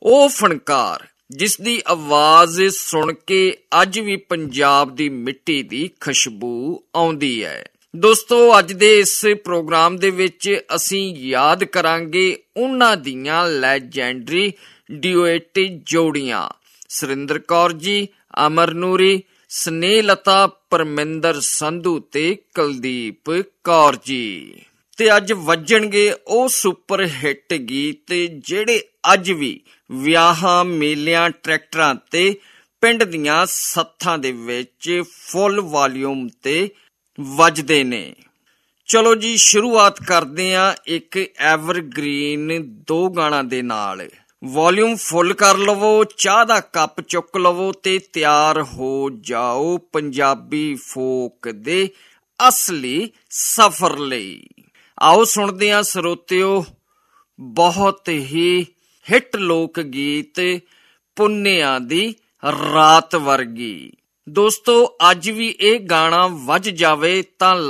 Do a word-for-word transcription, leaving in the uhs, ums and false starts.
ਉਹ ਫਨਕਾਰ ਜਿਸ ਦੀ ਆਵਾਜ਼ ਸੁਣ ਕੇ ਅੱਜ ਵੀ ਪੰਜਾਬ ਦੀ ਮਿੱਟੀ ਦੀ ਖੁਸ਼ਬੂ ਆਉਂਦੀ ਹੈ। ਦੋਸਤੋ, ਅੱਜ ਦੇ ਇਸ ਪ੍ਰੋਗਰਾਮ ਦੇ ਵਿੱਚ ਅਸੀਂ ਯਾਦ ਕਰਾਂਗੇ ਉਹਨਾਂ ਦੀਆਂ ਲੈਜੈਂਡਰੀ ਡਿਊਏਟ ਜੋੜੀਆਂ ਸੁਰਿੰਦਰ ਕੌਰ ਜੀ, ਅਮਰ ਨੂਰੀ, ਸਨੇਹਲਤਾ, ਪਰਮਿੰਦਰ ਸੰਧੂ ਤੇ ਕੁਲਦੀਪ ਕੌਰ ਜੀ। ਤੇ ਅੱਜ ਵੱਜਣਗੇ ਉਹ ਸੁਪਰ ਹਿੱਟ ਗੀਤ ਜਿਹੜੇ ਅੱਜ ਵੀ ਵਿਆਹਾਂ, ਮੇਲਿਆਂ, ਟਰੈਕਟਰਾਂ ਤੇ ਪਿੰਡ ਦੀਆਂ ਸੱਥਾਂ ਦੇ ਵਿੱਚ ਫੁੱਲ ਵਾਲੀਅਮ ਤੇ ਵੱਜਦੇ ਨੇ। ਚਲੋ ਜੀ, ਸ਼ੁਰੂਆਤ ਕਰਦੇ ਹਾਂ ਇੱਕ ਐਵਰਗ੍ਰੀਨ ਦੋ ਗਾਣਾ ਦੇ ਨਾਲ। ਵਾਲੀਅਮ ਫੁੱਲ ਕਰ ਲਵੋ, ਚਾਹ ਦਾ ਕੱਪ ਚੁੱਕ ਲਵੋ ਤੇ ਤਿਆਰ ਹੋ ਜਾਓ ਪੰਜਾਬੀ ਫੋਕ ਦੇ ਅਸਲੀ ਸਫ਼ਰ ਲਈ। ਆਓ ਸੁਣਦੇ ਹਾਂ ਸਰੋਤਿਓ ਬਹੁਤ ਹੀ ਹਿੱਟ ਲੋਕ ਗੀਤ ਪੁੰਨਿਆਂ ਦੀ ਰਾਤ ਵਰਗੀ। ਦੋਸਤੋ, ਅੱਜ ਵੀ ਇਹ ਗਾਣਾ ਵੱਜ ਜਾਵੇ ਤਾਂ